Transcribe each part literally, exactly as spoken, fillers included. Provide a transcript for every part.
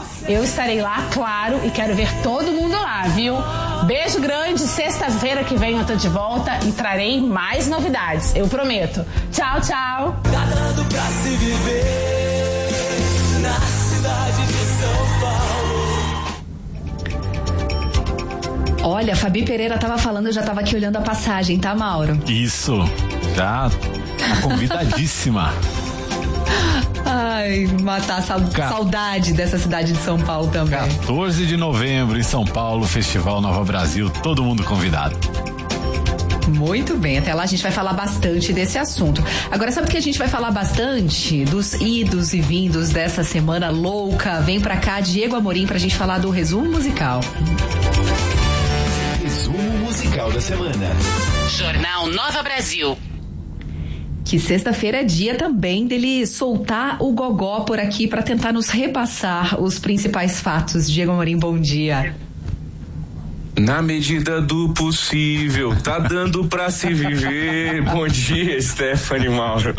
eu estarei lá, claro, e quero ver todo mundo lá, viu? Beijo grande, sexta-feira que vem eu tô de volta e trarei mais novidades, eu prometo. Tchau, tchau. Tá dando pra se viver na cidade de São Paulo. Olha, a Fabi Pereira tava falando, eu já tava aqui olhando a passagem, tá, Mauro? Isso, já tá convidadíssima. Ai, matar a Ca... saudade dessa cidade de São Paulo também. quatorze de novembro em São Paulo, Festival Nova Brasil, todo mundo convidado. Muito bem, até lá a gente vai falar bastante desse assunto. Agora, sabe o que a gente vai falar bastante? Dos idos e vindos dessa semana louca. Vem pra cá, Diego Amorim, pra gente falar do resumo musical. Resumo musical da semana. Jornal Nova Brasil. Que sexta-feira é dia também dele soltar o gogó por aqui para tentar nos repassar os principais fatos. Diego Amorim, bom dia. Na medida do possível, tá dando pra se viver. Bom dia, Stephanie Mauro.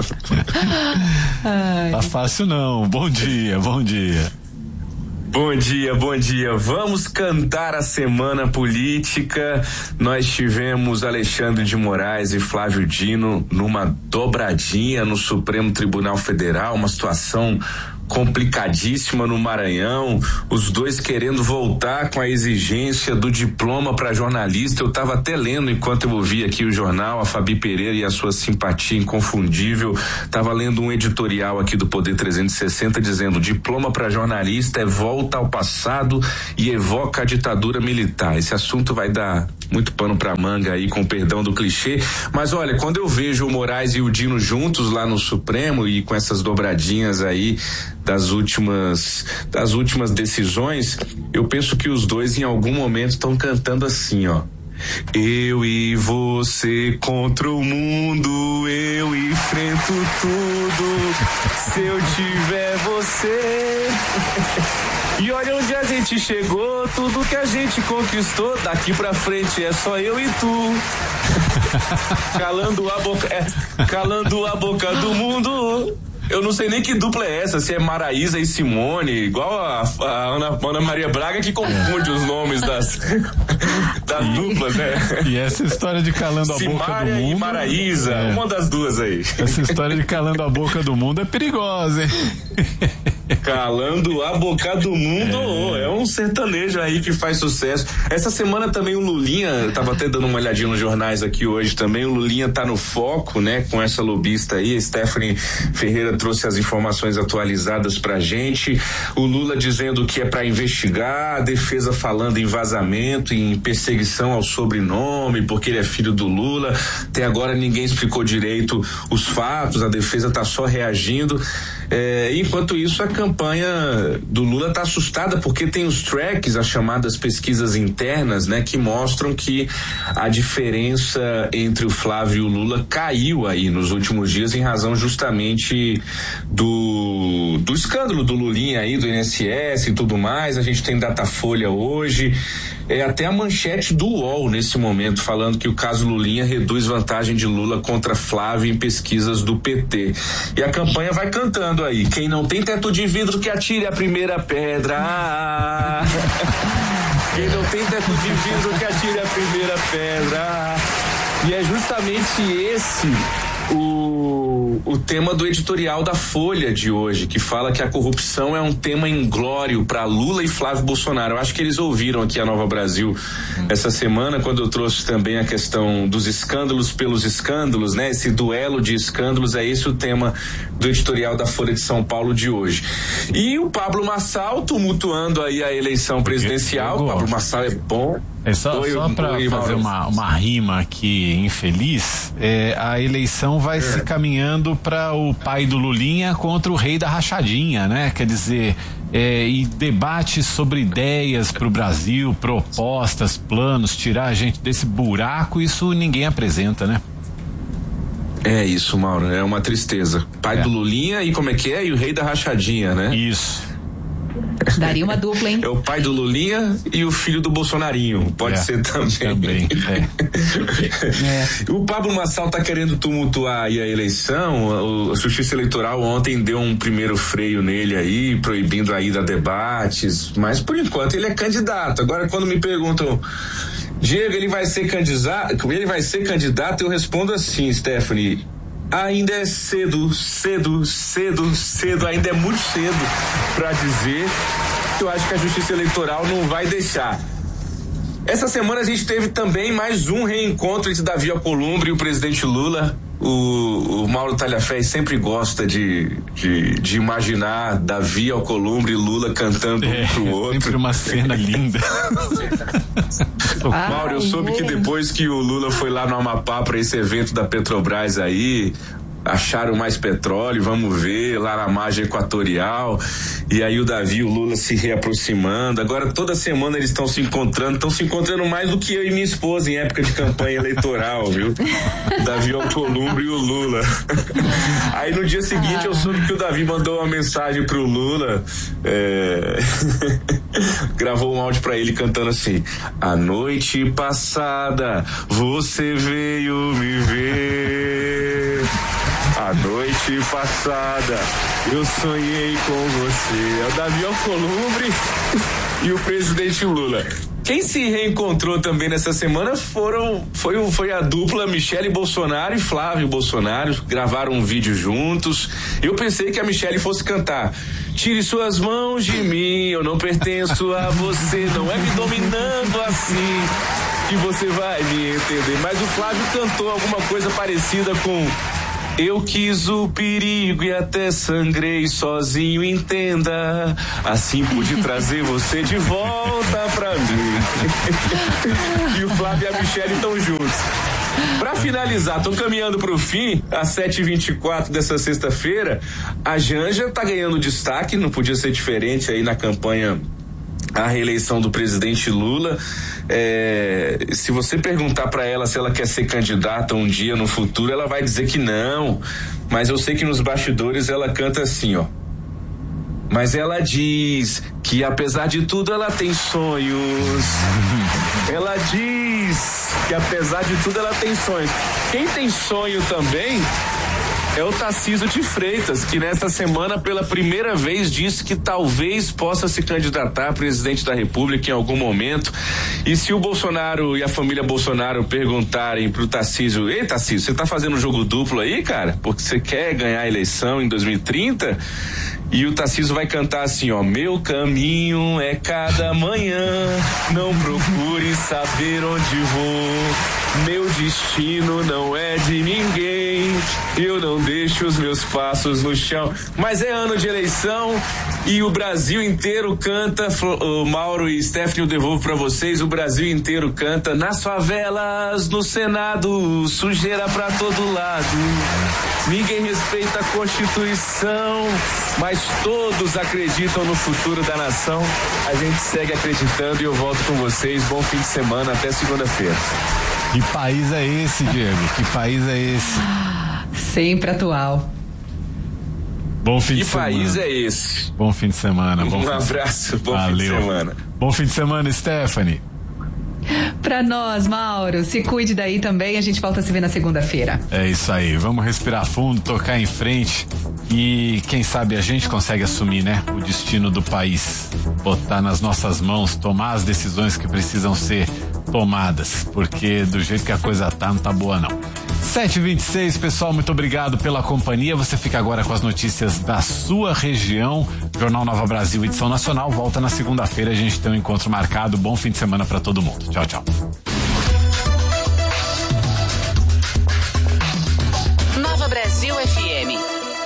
Ai. Tá fácil não, bom dia, bom dia. Bom dia, bom dia. Vamos cantar a semana política. Nós tivemos Alexandre de Moraes e Flávio Dino numa dobradinha no Supremo Tribunal Federal, uma situação complicadíssima no Maranhão, os dois querendo voltar com a exigência do diploma para jornalista. Eu estava até lendo enquanto eu ouvia aqui o jornal, a Fabi Pereira e a sua simpatia inconfundível. Estava lendo um editorial aqui do Poder trezentos e sessenta dizendo: diploma para jornalista é volta ao passado e evoca a ditadura militar. Esse assunto vai dar muito pano pra manga aí, com perdão do clichê, mas olha, quando eu vejo o Moraes e o Dino juntos lá no Supremo e com essas dobradinhas aí das últimas das últimas decisões, eu penso que os dois em algum momento estão cantando assim, ó: eu e você contra o mundo, eu enfrento tudo, se eu tiver você. E olha onde a gente chegou, tudo que a gente conquistou, daqui pra frente é só eu e tu. Calando a boca, é, calando a boca do mundo. Eu não sei nem que dupla é essa, se é Maraísa e Simone, igual a, a Ana, Ana Maria Braga, que confunde os nomes das, das duplas, né? E essa história de calando a Simária boca do mundo... e Maraísa, é. Uma das duas aí. Essa história de calando a boca do mundo é perigosa, hein? Calando a boca do mundo, é. é um sertanejo aí que faz sucesso. Essa semana também o Lulinha, eu tava até dando uma olhadinha nos jornais aqui hoje também, o Lulinha tá no foco, né, com essa lobista aí, a Stephanie Ferreira trouxe as informações atualizadas pra gente, o Lula dizendo que é pra investigar, a defesa falando em vazamento, em perseguição ao sobrenome, porque ele é filho do Lula, até agora ninguém explicou direito os fatos, a defesa tá só reagindo. É, enquanto isso, a campanha do Lula está assustada porque tem os tracks, as chamadas pesquisas internas, né, que mostram que a diferença entre o Flávio e o Lula caiu aí nos últimos dias em razão justamente do do escândalo do Lulinha aí, do I N S S e tudo mais. A gente tem Datafolha hoje, é até a manchete do U O L nesse momento falando que o caso Lulinha reduz vantagem de Lula contra Flávio em pesquisas do P T. E a campanha vai cantando aí: quem não tem teto de vidro que atire a primeira pedra. Quem não tem teto de vidro que atire a primeira pedra. E é justamente esse o, o tema do editorial da Folha de hoje, que fala que a corrupção é um tema inglório para Lula e Flávio Bolsonaro. Eu acho que eles ouviram aqui a Nova Brasil essa semana, quando eu trouxe também a questão dos escândalos pelos escândalos, né? Esse duelo de escândalos, é esse o tema do editorial da Folha de São Paulo de hoje. E o Pablo Marçal tumultuando aí a eleição presidencial. O Pablo Marçal é bom. É só, Oi, só para fazer uma, uma rima aqui infeliz, é, a eleição vai é. se caminhando para o pai do Lulinha contra o rei da rachadinha, né? Quer dizer, é, e debates sobre ideias para o Brasil, propostas, planos, tirar a gente desse buraco, isso ninguém apresenta, né? É isso, Mauro, é uma tristeza. Pai é. do Lulinha e como é que é? E o rei da rachadinha, né? Isso. Daria uma dupla, hein? É o pai do Lulinha e o filho do Bolsonarinho. Pode é, ser também. também é. É. O Pablo Marçal tá querendo tumultuar aí a eleição. A Justiça Eleitoral ontem deu um primeiro freio nele aí, proibindo a ida a debates, mas por enquanto ele é candidato. Agora, quando me perguntam, Diego, ele vai ser candidato? Ele vai ser candidato, eu respondo assim, Stephanie. Ainda é cedo, cedo, cedo, cedo, ainda é muito cedo para dizer. Eu acho que a Justiça Eleitoral não vai deixar. Essa semana a gente teve também mais um reencontro entre Davi Alcolumbre e o presidente Lula. O, o Mauro Talhafé sempre gosta de, de, de imaginar Davi Alcolumbre e Lula cantando é, um pro outro. Sempre uma cena linda. Ah, Mauro, eu soube que depois que o Lula foi lá no Amapá para esse evento da Petrobras aí, acharam mais petróleo, vamos ver, lá na margem equatorial, e aí o Davi e o Lula se reaproximando. Agora toda semana eles estão se encontrando, estão se encontrando mais do que eu e minha esposa em época de campanha eleitoral, viu? Davi Alcolumbre e o Lula. Aí no dia seguinte eu soube que o Davi mandou uma mensagem pro Lula, é... gravou um áudio pra ele cantando assim: a noite passada você veio me ver, a noite passada eu sonhei com você. É o Davi Alcolumbre e o presidente Lula. Quem se reencontrou também nessa semana foram, foi, foi a dupla Michele Bolsonaro e Flávio Bolsonaro, gravaram um vídeo juntos. Eu pensei que a Michele fosse cantar: tire suas mãos de mim, eu não pertenço a você, não é me dominando assim que você vai me entender. Mas o Flávio cantou alguma coisa parecida com: eu quis o perigo e até sangrei sozinho, entenda, assim pude trazer você de volta pra mim. E o Flávio e a Michele estão juntos. Pra finalizar, tô caminhando pro fim, às sete e vinte e quatro dessa sexta-feira, a Janja tá ganhando destaque, não podia ser diferente aí na campanha a reeleição do presidente Lula. É, se você perguntar para ela se ela quer ser candidata um dia no futuro, ela vai dizer que não, mas eu sei que nos bastidores ela canta assim, ó: mas ela diz que apesar de tudo ela tem sonhos. Ela diz que apesar de tudo ela tem sonhos. Quem tem sonho também é o Tarcísio de Freitas, que nesta semana pela primeira vez disse que talvez possa se candidatar a presidente da República em algum momento. E se o Bolsonaro e a família Bolsonaro perguntarem pro Tarcísio: ei, Tarcísio, você tá fazendo um jogo duplo aí, cara? Porque você quer ganhar a eleição em dois mil e trinta? E o Tarcísio vai cantar assim, ó: meu caminho é cada manhã, não procure saber onde vou, meu destino não é de ninguém, eu não deixo os meus passos no chão. Mas é ano de eleição e o Brasil inteiro canta, o Mauro e Stephanie, eu devolvo pra vocês, o Brasil inteiro canta: nas favelas, no Senado, sujeira pra todo lado, ninguém respeita a Constituição, mas todos acreditam no futuro da nação. A gente segue acreditando e eu volto com vocês. Bom fim de semana, até segunda-feira. Que país é esse, Diego? Que país é esse? Sempre atual. Bom fim que de semana. Que país é esse? Bom fim de semana. Bom um fim abraço, bom Valeu. fim de semana. Bom fim de semana, Stephanie. Pra nós, Mauro, se cuide daí também, a gente volta a se ver na segunda-feira. É isso aí, vamos respirar fundo, tocar em frente e quem sabe a gente consegue assumir, né, o destino do país, botar nas nossas mãos, tomar as decisões que precisam ser tomadas, porque do jeito que a coisa tá, não tá boa não. sete e vinte e seis, pessoal, muito obrigado pela companhia. Você fica agora com as notícias da sua região. Jornal Nova Brasil, edição nacional, volta na segunda-feira, a gente tem um encontro marcado. Bom fim de semana para todo mundo. Tchau, tchau. Nova Brasil F M.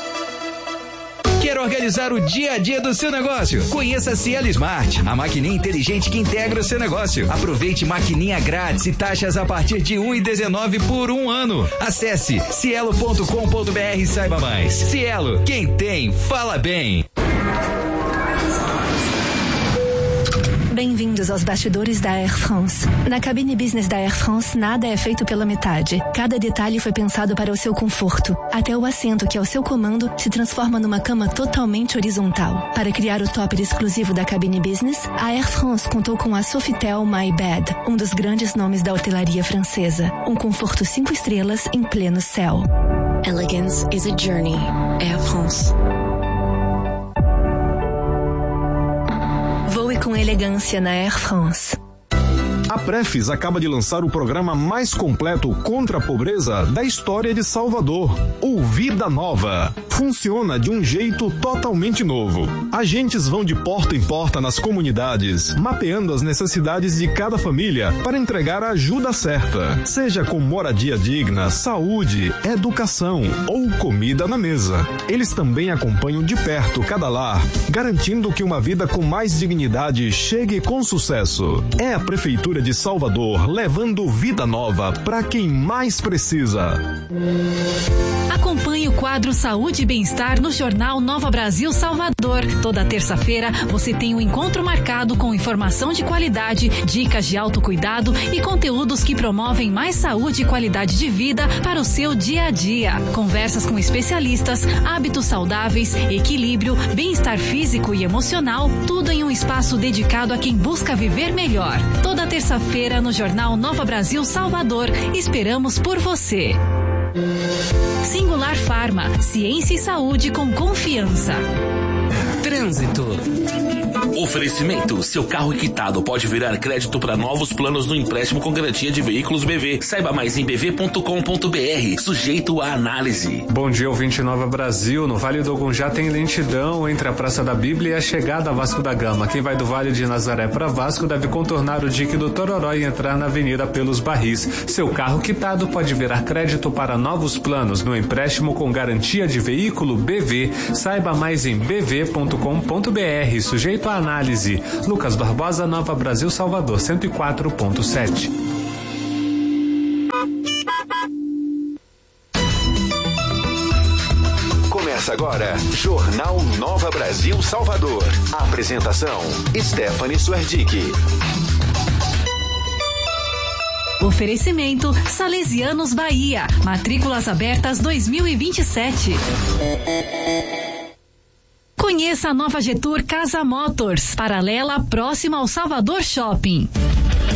Quer organizar o dia a dia do seu negócio? Conheça a Cielo Smart, a maquininha inteligente que integra o seu negócio. Aproveite maquininha grátis e taxas a partir de um e dezenove por um ano. Acesse cielo ponto com ponto br e saiba mais. Cielo, quem tem, fala bem. Bem-vindos aos bastidores da Air France. Na cabine business da Air France, nada é feito pela metade. Cada detalhe foi pensado para o seu conforto. Até o assento que, ao seu comando, se transforma numa cama totalmente horizontal. Para criar o topper exclusivo da cabine business, a Air France contou com a Sofitel My Bed, um dos grandes nomes da hotelaria francesa. Um conforto cinco estrelas em pleno céu. Elegance is a journey. Air France. Voe com elegância na Air France. A Prefis acaba de lançar o programa mais completo contra a pobreza da história de Salvador, o Vida Nova. Funciona de um jeito totalmente novo. Agentes vão de porta em porta nas comunidades, mapeando as necessidades de cada família para entregar a ajuda certa, seja com moradia digna, saúde, educação ou comida na mesa. Eles também acompanham de perto cada lar, garantindo que uma vida com mais dignidade chegue com sucesso. É a Prefeitura de Salvador, levando vida nova para quem mais precisa. Acompanhe o quadro Saúde e Bem-Estar no Jornal Nova Brasil Salvador. Toda terça-feira você tem um encontro marcado com informação de qualidade, dicas de autocuidado e conteúdos que promovem mais saúde e qualidade de vida para o seu dia a dia. Conversas com especialistas, hábitos saudáveis, equilíbrio, bem-estar físico e emocional, tudo em um espaço dedicado a quem busca viver melhor. Toda terça-feira no Jornal Nova Brasil Salvador. Esperamos por você. Singular Farma, ciência e saúde com confiança. Trânsito. Oferecimento, seu carro quitado pode virar crédito para novos planos no empréstimo com garantia de veículos B V. Saiba mais em b v ponto com ponto b r, sujeito à análise. Bom dia, ouvinte Nova Brasil. No Vale do Ogunjá tem lentidão entre a Praça da Bíblia e a chegada a Vasco da Gama. Quem vai do Vale de Nazaré para Vasco deve contornar o dique do Tororó e entrar na Avenida Pelos Barris. Seu carro quitado pode virar crédito para novos planos no empréstimo com garantia de veículo B V. Saiba mais em b v ponto com ponto b r, sujeito à análise. Lucas Barbosa, Nova Brasil, Salvador, cento e quatro ponto sete. Começa agora, Jornal Nova Brasil, Salvador. Apresentação, Stephanie Suerdick. Oferecimento Salesianos Bahia. Matrículas abertas dois mil e vinte e sete. Conheça a nova Getur Casa Motors, paralela próxima ao Salvador Shopping.